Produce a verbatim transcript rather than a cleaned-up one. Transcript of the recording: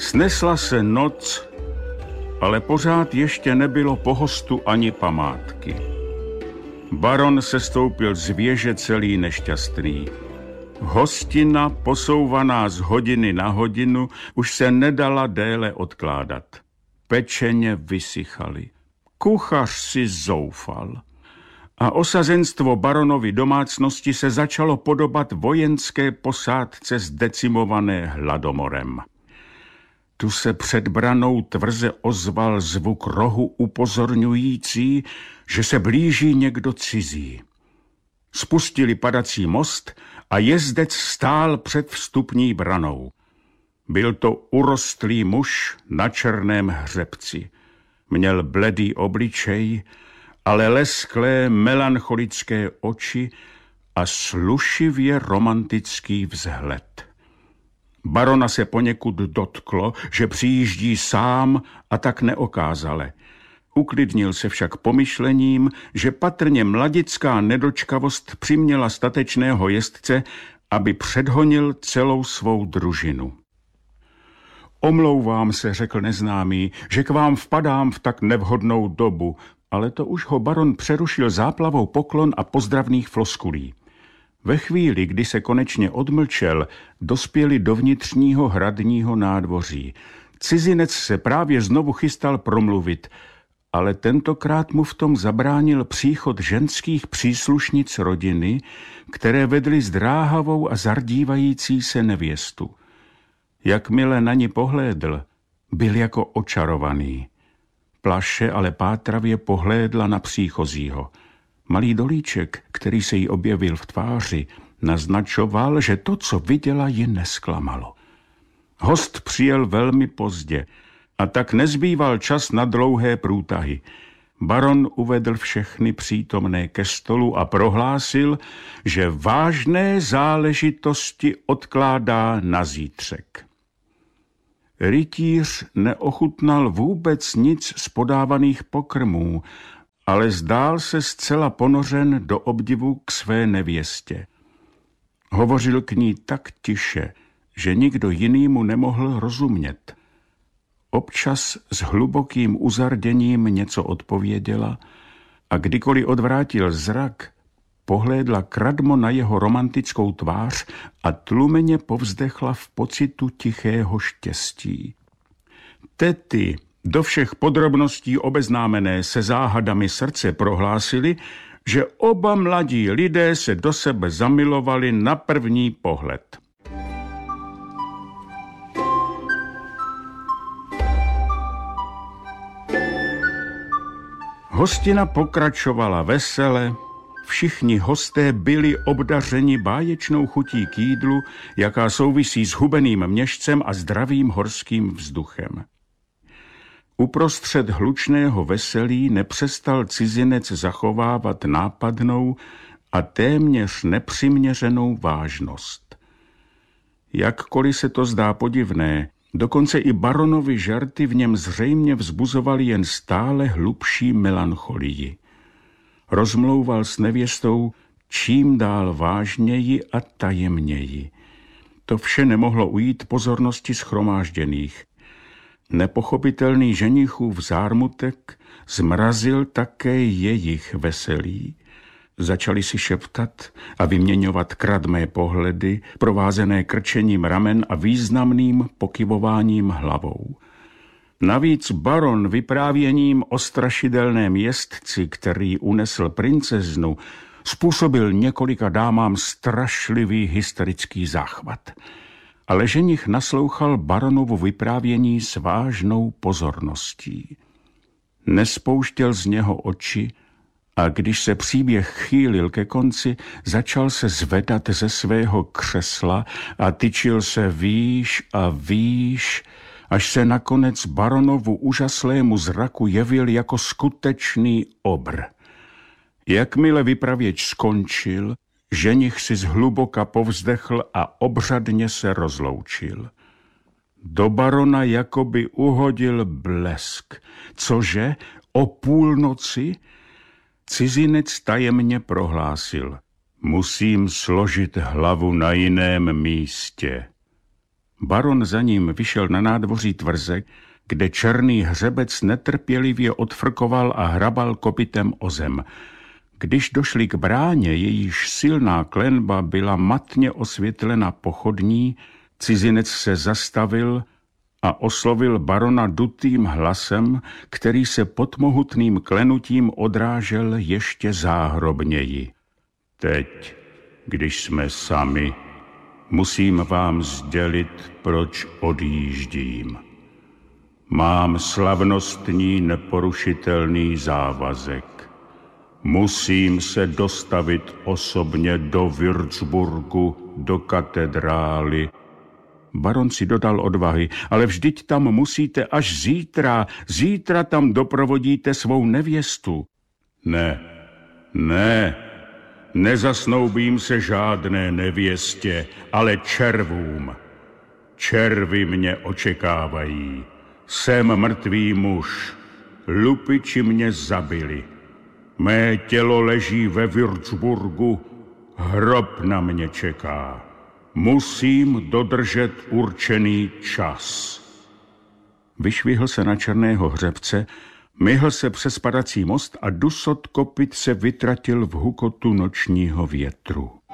Snesla se noc, ale pořád ještě nebylo po hostu ani památky. Baron se stoupil z věže celý nešťastný. Hostina, posouvaná z hodiny na hodinu, už se nedala déle odkládat. Pečeně vysychaly. Kuchař si zoufal. A osazenstvo baronovy domácnosti se začalo podobat vojenské posádce zdecimované hladomorem. Tu se před branou tvrze ozval zvuk rohu upozorňující, že se blíží někdo cizí. Spustili padací most a jezdec stál před vstupní branou. Byl to urostlý muž na černém hřebci. Měl bledý obličej, ale lesklé melancholické oči a slušivě romantický vzhled. Barona se poněkud dotklo, že přijíždí sám a tak neokázale. Uklidnil se však pomyšlením, že patrně mladická nedočkavost přiměla statečného jezdce, aby předhonil celou svou družinu. Omlouvám se, řekl neznámý, že k vám vpadám v tak nevhodnou dobu, ale to už ho baron přerušil záplavou poklon a pozdravných floskulí. Ve chvíli, kdy se konečně odmlčel, dospěli do vnitřního hradního nádvoří. Cizinec se právě znovu chystal promluvit, ale tentokrát mu v tom zabránil příchod ženských příslušnic rodiny, které vedly zdráhavou a zardívající se nevěstu. Jakmile na ni pohlédl, byl jako očarovaný. Plaše ale pátravě pohlédla na příchozího. Malý dolíček, který se jí objevil v tváři, naznačoval, že to, co viděla, ji nesklamalo. Host přijel velmi pozdě a tak nezbýval čas na dlouhé průtahy. Baron uvedl všechny přítomné ke stolu a prohlásil, že vážné záležitosti odkládá na zítřek. Rytíř neochutnal vůbec nic z podávaných pokrmů, ale zdál se zcela ponořen do obdivu k své nevěstě. Hovořil k ní tak tiše, že nikdo jiný mu nemohl rozumět. Občas s hlubokým uzarděním něco odpověděla a kdykoliv odvrátil zrak, pohlédla kradmo na jeho romantickou tvář a tlumeně povzdechla v pocitu tichého štěstí. Tety, do všech podrobností obeznámené se záhadami srdce, prohlásili, že oba mladí lidé se do sebe zamilovali na první pohled. Hostina pokračovala vesele, všichni hosté byli obdařeni báječnou chutí k jídlu, jaká souvisí s hubeným měšcem a zdravým horským vzduchem. Uprostřed hlučného veselí nepřestal cizinec zachovávat nápadnou a téměř nepřiměřenou vážnost. Jakkoliv se to zdá podivné, dokonce i baronovi žarty v něm zřejmě vzbuzovaly jen stále hlubší melancholii. Rozmlouval s nevěstou čím dál vážněji a tajemněji. To vše nemohlo ujít pozornosti shromážděných. Nepochopitelný ženichův zármutek zmrazil také jejich veselí. Začali si šeptat a vyměňovat kradmé pohledy, provázené krčením ramen a významným pokyvováním hlavou. Navíc baron vyprávěním o strašidelném jezdci, který unesl princeznu, způsobil několika dámám strašlivý hysterický záchvat. Ale ženich naslouchal baronovu vyprávění s vážnou pozorností. Nespouštěl z něho oči a když se příběh chýlil ke konci, začal se zvedat ze svého křesla a tyčil se výš a výš, až se nakonec baronovu úžaslému zraku jevil jako skutečný obr. Jakmile vypravěč skončil, ženich si zhluboka povzdechl a obřadně se rozloučil. Do barona jakoby uhodil blesk, cože o půlnoci cizinec tajemně prohlásil: musím složit hlavu na jiném místě. Baron za ním vyšel na nádvoří tvrze, kde černý hřebec netrpělivě odfrkoval a hrabal kopytem o zem. Když došli k bráně, jejíž silná klenba byla matně osvětlena pochodní, cizinec se zastavil a oslovil barona dutým hlasem, který se pod mohutným klenutím odrážel ještě záhrobněji. Teď, když jsme sami, musím vám sdělit, proč odjíždím. Mám slavnostní neporušitelný závazek. Musím se dostavit osobně do Würzburgu, do katedrály. Baron si dodal odvahy, ale vždyť tam musíte až zítra. Zítra tam doprovodíte svou nevěstu. Ne, ne, nezasnoubím se žádné nevěstě, ale červům. Červy mě očekávají. Jsem mrtvý muž. Lupiči mě zabili. Mé tělo leží ve Würzburgu. Hrob na mě čeká. Musím dodržet určený čas. Vyšvihl se na černého hřebce, myhl se přes padací most a dusot kopyt se vytratil v hukotu nočního větru.